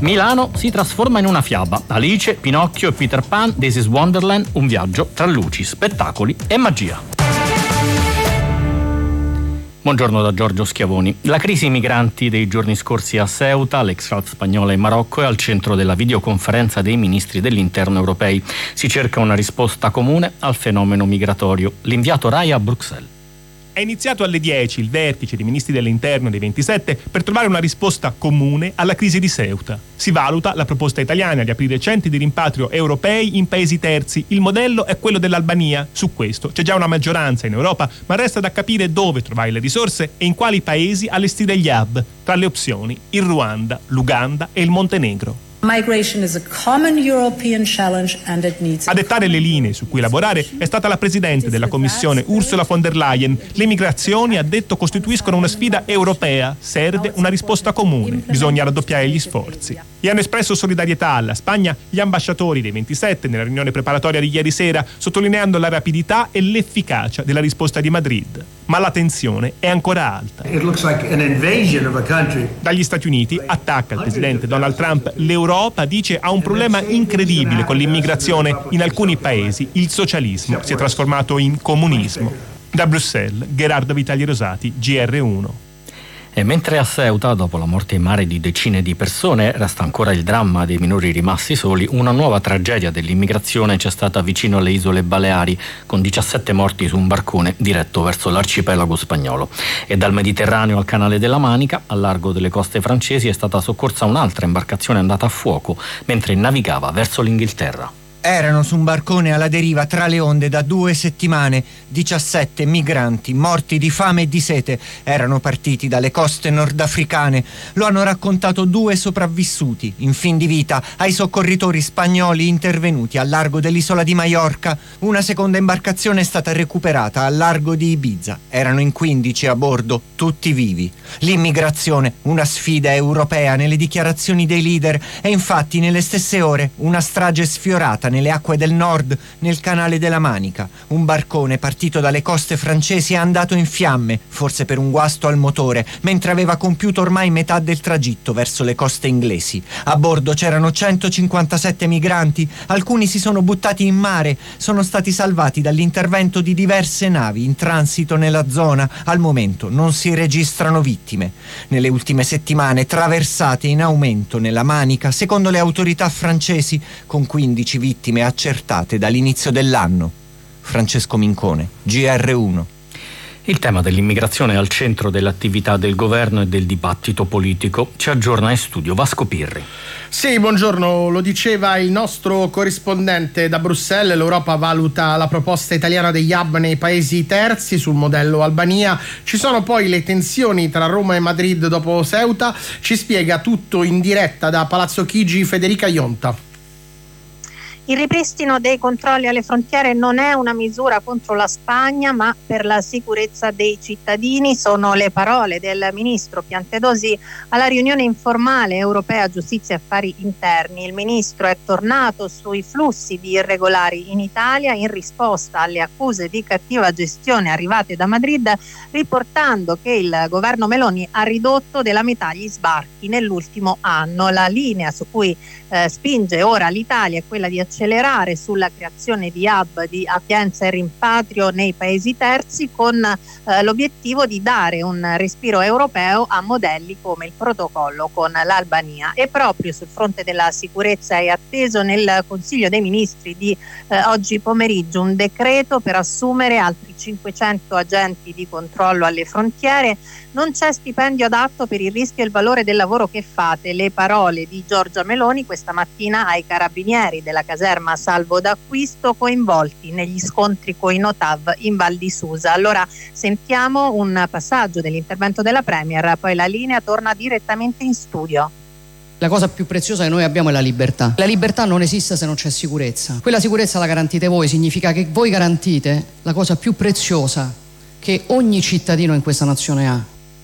Milano si trasforma in una fiaba. Alice, Pinocchio e Peter Pan, This is Wonderland, un viaggio tra luci, spettacoli e magia. Buongiorno da Giorgio Schiavoni. La crisi migranti dei giorni scorsi a Ceuta, l'ex spagnola in Marocco, è al centro della videoconferenza dei ministri dell'interno europei. Si cerca una risposta comune al fenomeno migratorio. L'inviato Rai a Bruxelles. È iniziato alle 10 il vertice dei ministri dell'interno dei 27 per trovare una risposta comune alla crisi di Ceuta. Si valuta la proposta italiana di aprire centri di rimpatrio europei in paesi terzi. Il modello è quello dell'Albania. Su questo c'è già una maggioranza in Europa, ma resta da capire dove trovare le risorse e in quali paesi allestire gli hub. Tra le opzioni il Ruanda, l'Uganda e il Montenegro. Migration is a common European challenge and it needs. A dettare le linee su cui lavorare è stata la Presidente della Commissione Ursula von der Leyen. Le migrazioni, ha detto, costituiscono una sfida europea. Serve una risposta comune. Bisogna raddoppiare gli sforzi. E hanno espresso solidarietà alla Spagna gli ambasciatori dei 27 nella riunione preparatoria di ieri sera, sottolineando la rapidità e l'efficacia della risposta di Madrid. Ma la tensione è ancora alta. Dagli Stati Uniti attacca il presidente Donald Trump l'Europa, dice, ha un problema incredibile con l'immigrazione. In alcuni paesi il socialismo si è trasformato in comunismo. Da Bruxelles, Gerardo Vitali Rosati, GR1. E mentre a Ceuta, dopo la morte in mare di decine di persone, resta ancora il dramma dei minori rimasti soli, una nuova tragedia dell'immigrazione c'è stata vicino alle isole Baleari, con 17 morti su un barcone diretto verso l'arcipelago spagnolo. E dal Mediterraneo al Canale della Manica, al largo delle coste francesi, è stata soccorsa un'altra imbarcazione andata a fuoco mentre navigava verso l'Inghilterra. Erano su un barcone alla deriva tra le onde da 2 settimane. 17 migranti morti di fame e di sete erano partiti dalle coste nordafricane. Lo hanno raccontato 2 sopravvissuti in fin di vita ai soccorritori spagnoli intervenuti al largo dell'isola di Maiorca. Una seconda imbarcazione è stata recuperata al largo di Ibiza. Erano in 15 a bordo, tutti vivi. L'immigrazione, una sfida europea nelle dichiarazioni dei leader, e infatti nelle stesse ore una strage sfiorata nelle acque del nord, nel Canale della Manica. Un barcone partito dalle coste francesi è andato in fiamme, forse per un guasto al motore, mentre aveva compiuto ormai metà del tragitto verso le coste inglesi. A bordo c'erano 157 migranti, alcuni si sono buttati in mare, sono stati salvati dall'intervento di diverse navi in transito nella zona. Al momento non si registrano vittime. Nelle ultime settimane traversate in aumento nella Manica, secondo le autorità francesi, con 15 vittime accertate dall'inizio dell'anno. Francesco Mincone, GR1. Il tema dell'immigrazione è al centro dell'attività del governo e del dibattito politico. Ci aggiorna in studio Vasco Pirri. Sì, buongiorno, lo diceva il nostro corrispondente da Bruxelles. L'Europa valuta la proposta italiana degli hub nei paesi terzi sul modello Albania. Ci sono poi le tensioni tra Roma e Madrid dopo Ceuta. Ci spiega tutto in diretta da Palazzo Chigi Federica Ionta. Il ripristino dei controlli alle frontiere non è una misura contro la Spagna, ma per la sicurezza dei cittadini. Sono le parole del ministro Piantedosi alla riunione informale europea Giustizia e Affari Interni. Il ministro è tornato sui flussi di irregolari in Italia in risposta alle accuse di cattiva gestione arrivate da Madrid, riportando che il governo Meloni ha ridotto della metà gli sbarchi nell'ultimo anno. La linea su cui spinge ora l'Italia è quella di accelerare sulla creazione di hub di accoglienza e rimpatrio nei paesi terzi, con l'obiettivo di dare un respiro europeo a modelli come il protocollo con l'Albania. E proprio sul fronte della sicurezza è atteso nel Consiglio dei Ministri di oggi pomeriggio un decreto per assumere altri 500 agenti di controllo alle frontiere. Non c'è stipendio adatto per il rischio e il valore del lavoro che fate. Le parole di Giorgia Meloni questa mattina ai carabinieri della caserma Salvo d'Acquisto coinvolti negli scontri con i Notav in Val di Susa. Allora sentiamo un passaggio dell'intervento della Premier, poi la linea torna direttamente in studio. La cosa più preziosa che noi abbiamo è la libertà. La libertà non esiste se non c'è sicurezza. Quella sicurezza la garantite voi, significa che voi garantite la cosa più preziosa che ogni cittadino in questa nazione ha.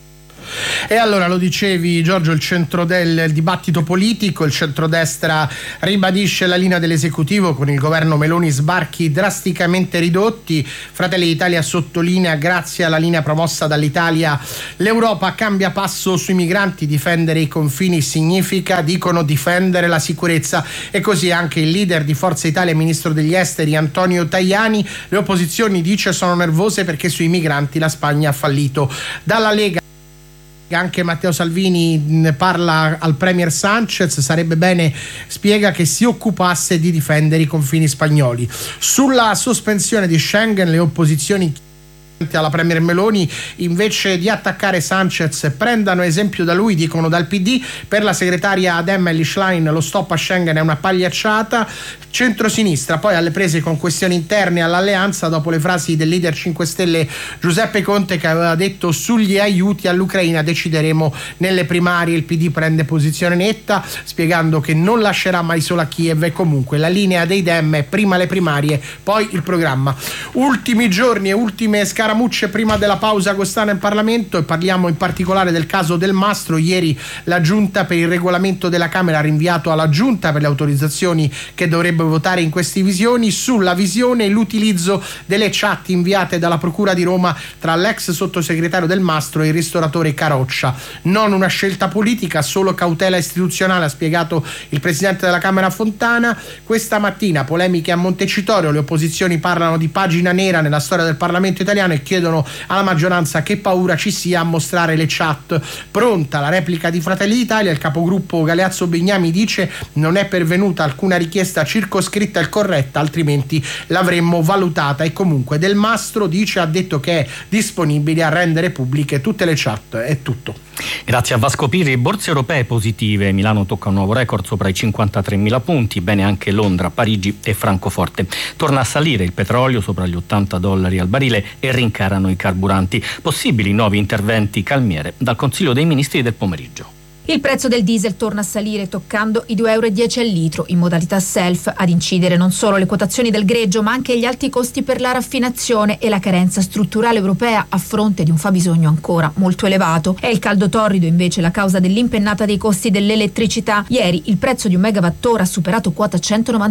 E allora lo dicevi Giorgio, il centro del dibattito politico, il centrodestra ribadisce la linea dell'esecutivo con il governo Meloni, sbarchi drasticamente ridotti. Fratelli d'Italia sottolinea: grazie alla linea promossa dall'Italia l'Europa cambia passo sui migranti, difendere i confini significa, dicono, difendere la sicurezza. E così anche il leader di Forza Italia e ministro degli esteri Antonio Tajani. Le opposizioni, dice, sono nervose perché sui migranti la Spagna ha fallito. Dalla Lega anche Matteo Salvini parla al premier Sanchez, sarebbe bene, spiega, che si occupasse di difendere i confini spagnoli. Sulla sospensione di Schengen le opposizioni alla premier Meloni, invece di attaccare Sanchez, prendano esempio da lui, dicono dal PD. Per la segretaria ad Emily Schlein lo stop a Schengen è una pagliacciata. Centrosinistra poi alle prese con questioni interne all'alleanza dopo le frasi del leader 5 Stelle Giuseppe Conte, che aveva detto: sugli aiuti all'Ucraina decideremo nelle primarie. Il PD prende posizione netta, spiegando che non lascerà mai sola Kiev e comunque la linea dei Dem è prima le primarie, poi il programma. Ultimi giorni e ultime scaramucce prima della pausa agostana in Parlamento, e parliamo in particolare del caso Del Mastro. Ieri la Giunta per il regolamento della Camera ha rinviato alla Giunta per le autorizzazioni, che dovrebbe votare in queste visioni, sulla visione e l'utilizzo delle chat inviate dalla Procura di Roma tra l'ex sottosegretario Del Mastro e il ristoratore Caroccia. Non una scelta politica, solo cautela istituzionale, ha spiegato il presidente della Camera Fontana. Questa mattina polemiche a Montecitorio, le opposizioni parlano di pagina nera nella storia del Parlamento italiano e chiedono alla maggioranza che paura ci sia a mostrare le chat. Pronta la replica di Fratelli d'Italia, il capogruppo Galeazzo Bignami dice: non è pervenuta alcuna richiesta circoscritta e corretta, altrimenti l'avremmo valutata. E comunque Del Mastro, dice, ha detto che è disponibile a rendere pubbliche tutte le chat. È tutto. Grazie a Vasco Pirri. Borse europee positive, Milano tocca un nuovo record sopra i 53.000 punti, bene anche Londra, Parigi e Francoforte. Torna a salire il petrolio sopra gli $80 al barile e rincarano i carburanti. Possibili nuovi interventi calmiere dal Consiglio dei Ministri del pomeriggio. Il prezzo del diesel torna a salire, toccando i €2,10 al litro in modalità self. Ad incidere non solo le quotazioni del greggio, ma anche gli alti costi per la raffinazione e la carenza strutturale europea a fronte di un fabbisogno ancora molto elevato. È il caldo torrido invece la causa dell'impennata dei costi dell'elettricità. Ieri il prezzo di un megawattora ha superato quota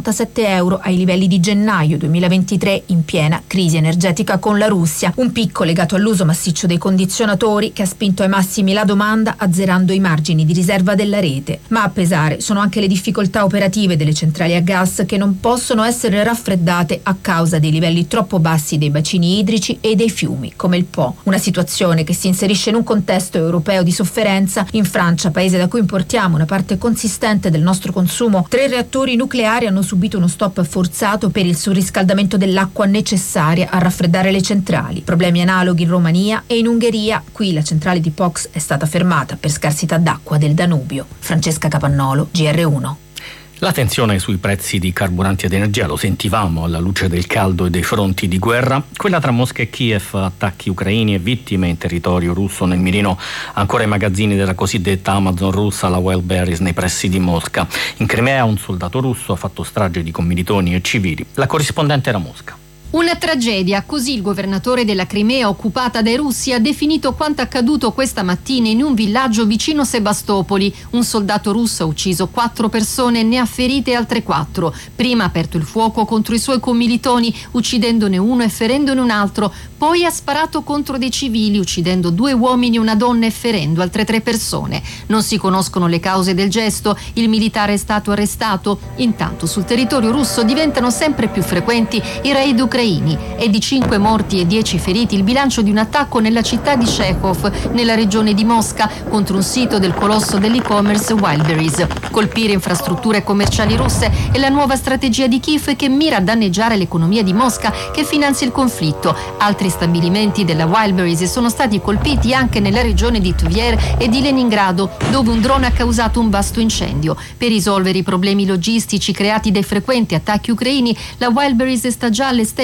€197 ai livelli di gennaio 2023, in piena crisi energetica con la Russia. Un picco legato all'uso massiccio dei condizionatori che ha spinto ai massimi la domanda, azzerando i margini di riserva della rete. Ma a pesare sono anche le difficoltà operative delle centrali a gas, che non possono essere raffreddate a causa dei livelli troppo bassi dei bacini idrici e dei fiumi come il Po. Una situazione che si inserisce in un contesto europeo di sofferenza. In Francia, paese da cui importiamo una parte consistente del nostro consumo, 3 reattori nucleari hanno subito uno stop forzato per il surriscaldamento dell'acqua necessaria a raffreddare le centrali. Problemi analoghi in Romania e in Ungheria. Qui la centrale di Pox è stata fermata per scarsità d'acqua del Danubio. Francesca Capannolo, GR1. La tensione sui prezzi di carburanti ed energia, lo sentivamo alla luce del caldo e dei fronti di guerra. Quella tra Mosca e Kiev, attacchi ucraini e vittime in territorio russo, nel mirino ancora i magazzini della cosiddetta Amazon russa, la Wildberries, nei pressi di Mosca. In Crimea un soldato russo ha fatto strage di commilitoni e civili. La corrispondente era a Mosca. Una tragedia, così il governatore della Crimea occupata dai russi ha definito quanto accaduto questa mattina in un villaggio vicino Sebastopoli. Un soldato russo ha ucciso 4 persone e ne ha ferite altre 4. Prima ha aperto il fuoco contro i suoi commilitoni, uccidendone uno e ferendone un altro. Poi ha sparato contro dei civili, uccidendo 2 uomini e una donna e ferendo altre 3 persone. Non si conoscono le cause del gesto, il militare è stato arrestato. Intanto sul territorio russo diventano sempre più frequenti i raid ucraini. È di 5 morti e 10 feriti il bilancio di un attacco nella città di Chekhov, nella regione di Mosca, contro un sito del colosso dell'e-commerce Wildberries. Colpire infrastrutture commerciali russe è la nuova strategia di Kiev, che mira a danneggiare l'economia di Mosca, che finanzia il conflitto. Altri stabilimenti della Wildberries sono stati colpiti anche nella regione di Tver e di Leningrado, dove un drone ha causato un vasto incendio. Per risolvere i problemi logistici creati dai frequenti attacchi ucraini, la Wildberries sta già allestendo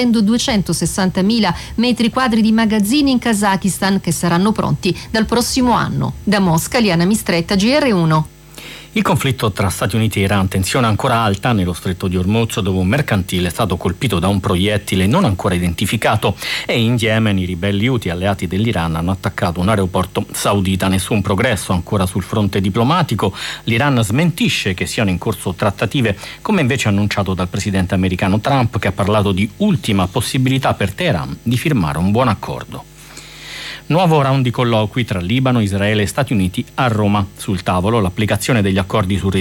260.000 metri quadri di magazzini in Kazakistan, che saranno pronti dal prossimo anno. Da Mosca, Liana Mistretta, GR1. Il conflitto tra Stati Uniti e Iran, tensione ancora alta nello stretto di Hormuz, dove un mercantile è stato colpito da un proiettile non ancora identificato, e in Yemen i ribelli Houthi alleati dell'Iran hanno attaccato un aeroporto saudita. Nessun progresso ancora sul fronte diplomatico. L'Iran smentisce che siano in corso trattative, come invece annunciato dal presidente americano Trump, che ha parlato di ultima possibilità per Teheran di firmare un buon accordo. Nuovo round di colloqui tra Libano, Israele e Stati Uniti a Roma. Sul tavolo l'applicazione degli accordi sul